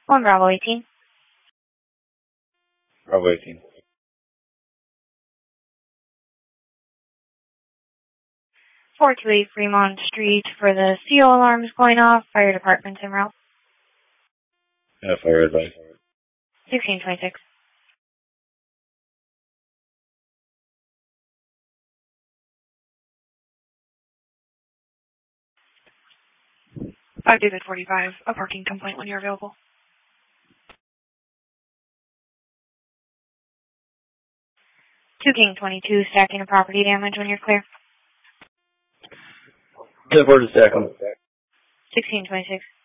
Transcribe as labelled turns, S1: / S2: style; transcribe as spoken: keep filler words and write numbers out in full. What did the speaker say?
S1: one Bravo eighteen.
S2: Bravo eighteen.
S1: four two eight Fremont Street for the C O alarms going off. Fire department's en route.
S2: Yeah, fire advice.
S1: sixteen twenty-six.
S3: five David forty-five, a parking complaint when you're available.
S1: two King twenty-two, stacking of property damage when you're clear.
S2: ten four to stack them.
S1: sixteen twenty-six.